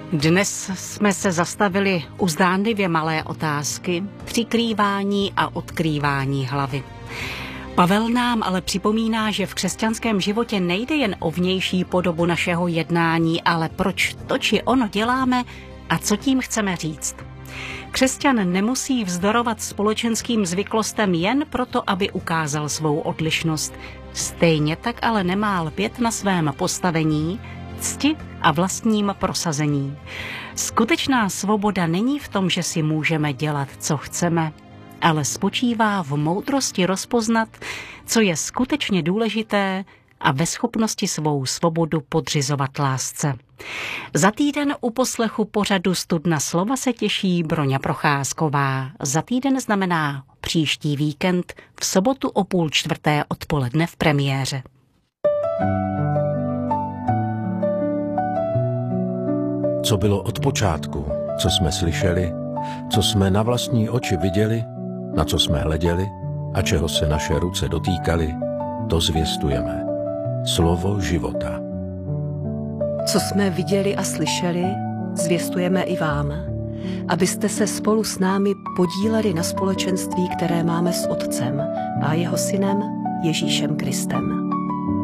Dnes jsme se zastavili u zdánlivě malé otázky, přikrývání a odkrývání hlavy. Pavel nám ale připomíná, že v křesťanském životě nejde jen o vnější podobu našeho jednání, ale proč to či ono děláme a co tím chceme říct. Křesťan nemusí vzdorovat společenským zvyklostem jen proto, aby ukázal svou odlišnost. Stejně tak ale nemá lpět na svém postavení, cti a vlastním prosazení. Skutečná svoboda není v tom, že si můžeme dělat, co chceme, ale spočívá v moudrosti rozpoznat, co je skutečně důležité a ve schopnosti svou svobodu podřizovat lásce. Za týden u poslechu pořadu Studna slova se těší Broňa Procházková. Za týden znamená příští víkend v sobotu o 3:30 odpoledne v premiéře. Co bylo od počátku, co jsme slyšeli, co jsme na vlastní oči viděli, na co jsme hleděli a čeho se naše ruce dotýkaly, to zvěstujeme. Slovo života. Co jsme viděli a slyšeli, zvěstujeme i vám, abyste se spolu s námi podíleli na společenství, které máme s Otcem a jeho Synem Ježíšem Kristem.